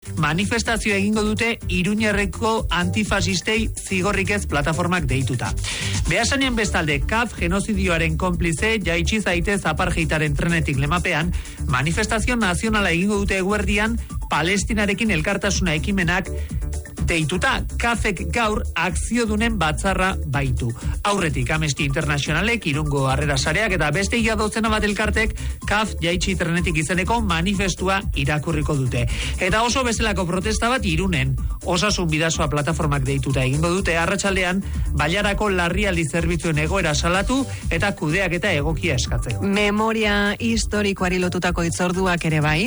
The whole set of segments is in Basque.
manifestazio egingo dute Iruñerreko antifasistei zigorrik ez plataformak deituta. Beasainen bestalde, CAF genozidioaren konplize jaitsi zaitez apartheidaren trenetik lemapean, manifestazio nazionala egingo dute eguerdian Palestinarekin elkartasuna ekimenak deituta. CAFek gaur akziodunen batzarra baitu. Aurretik Amnesty Internationalek, Irungo Harrera Sareak eta beste ia dozena bat elkartek CAF jaitsi trenetik izeneko manifestua irakurriko dute. Eta oso bezalako protesta bat Irunen Osasun Bidasoa plataformak deituta egingo dute arratsaldean bailarako larrialdi zerbitzuen egoera salatu eta kudeaketa egokia eskatzeko. Memoria historikoari lotutako hitzorduak ere bai.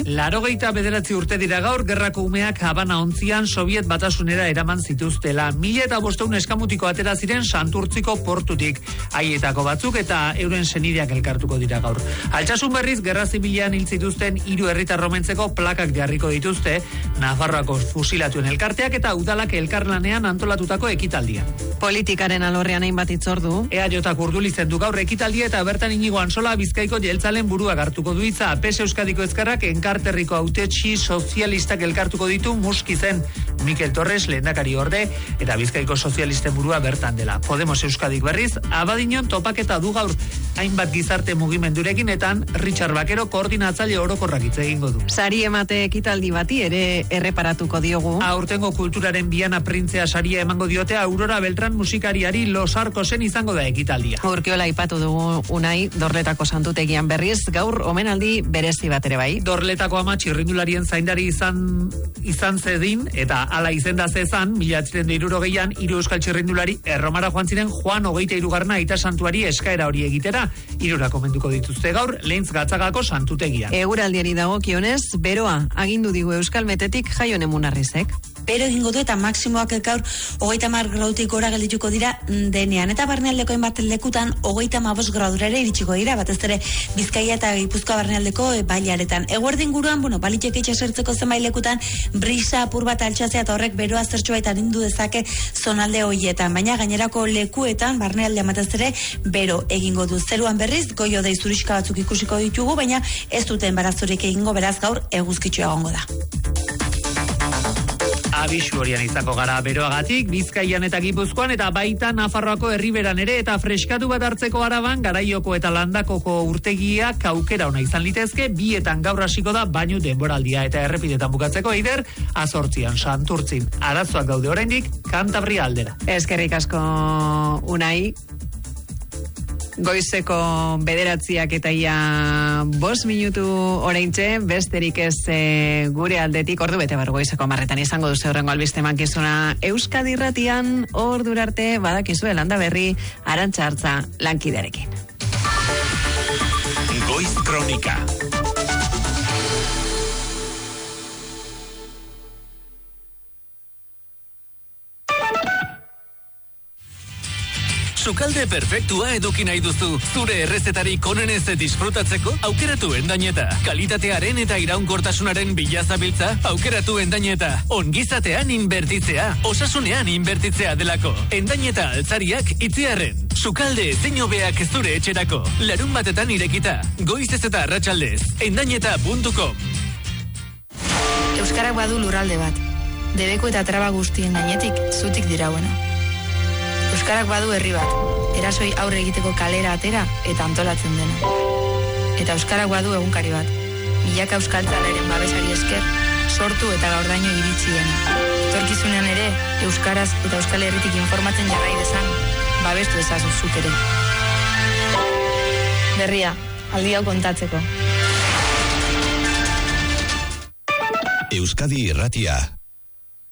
89 urte dira gaur gerrako umeak Habana ontzian Soviet Batasunera eraman zituztela. 1500 eskamutiko atera ziren Santurtziko portutik. Haietako batzuk eta euren senideak elkartuko dira gaur. Altsasun berriz gerra zibilean hil zituzten 3 herritar romentzeko plakak jarriko dituzte Nafarroako fusilatuen elkarteak eta udalak elkarlanean antolatutako ekitaldia. Politikaren alorrean hainbat hitzordu. EAJak urdulitzen du gaur ekitaldia eta bertan Inigo Antsola Bizkaiko jeltzalen buruak hartuko du hitza. PES Euskadiko Ezkerrak enkarterriko hautetsi sozialistak elkartuko ditu Muskizen. Mikel Torres lehendakari orde eta Bizkaiko sozialisten burua bertan dela. Podemos Euskadik berriz Abadiñon topaketa du gaur hainbat gizarte mugimendurekin eta Richard Bakero koordinatzaile orokorrak hitz egingo du. Sari emate ekitaldi bati ere erreparatuko diogu. Aurtengo kulturaren Biana Printzea saria emango diote Aurora Beltran musikariari Los Arcosen izango da ekitaldia. Urkiola aipatu dugu Unai Dorletako santutegian berriz gaur omenaldi berezi bat ere bai. Dorletako ama txirrindularien zaindari izan zedin eta hala izenda zezan 1960an 3 euskal txirrindulari Erromara joan ziren Juan 23. aita santuari eskaera hori egitera. 3 komentuko dituzte gaur Leintz Gatzagako santutegian. Eguraldiari dagokionez beroa agindu digu Euskal Metetik Jaion Emunarrizek. Bero egingo du eta maksimoak gaur 30 gradutik gora geldituko dira denean eta barnealdeko hainbat lekutan 35 gradura ere iritsiko dira, batez ere Bizkaia eta Gipuzkoa barnealdeko bailaretan. Eguerdi inguruan, baliteke itsasertzeko zenbait lekutan brisa apur bat altxatzea eta horrek beroa zertxo eta nindu dezake zonalde horietan, baina gainerako lekuetan barnealdean batez ere bero egingo du. Zeruan berriz goio dei zurixka batzuk ikusiko ditugu, baina ez duten barazurik egingo, beraz gaur eguzkitxo egongo da. Abisu horian izango gara beroagatik, Bizkaian eta Gipuzkoan eta baita Nafarroako herriberan ere eta freskatu bat hartzeko Araban Garaioko eta Landakoko urtegiak aukera ona izan litezke, 2etan gaur hasiko da bainu denboraldia eta errepidetan bukatzeko Eider, 8an Santurtzin. Arazoak daude oraindik Kantabria aldera. Eskerrik asko Unai. Goizeko 9 eta ia 5 minutu oraintxe, besterik ez gure aldetik, ordu bete bar goizeko 10 izango duzu horrengo albiste mankizuna Euskadi Irratian, ordura arte badakizue Landa Berri Arantxa Artza lankidearekin. Goiz Kronika. Sukalde perfektua eduki nahi duzu. Zure errezetarik onenez disfrutatzeko aukeratu Endañeta. Kalitatearen eta iraunkortasunaren bila zabiltza, aukeratu Endañeta. Ongizatean inbertitzea, osasunean inbertitzea delako. Endañeta altzariak itziarren. Sukalde zein hobeak zure etxerako. Larun batetan irekita. Goizez eta arratsaldez. Endañeta.com. Euskarak badu lurralde bat. Debeko eta traba guztien gainetik zutik dirauena. Euskarak badu herri bat, erasoi aurre egiteko kalera atera eta antolatzen dena. Eta Euskarak badu egunkari bat, milaka euskaltzalaren babesari esker, sortu eta gaurdaino iritsi dena. Etorkizunean ere, euskaraz eta Euskal Herritik informatzen jarrai dezan, babestu ezazu zuk ere. Berria, aldi hau kontatzeko. Euskadi Irratia.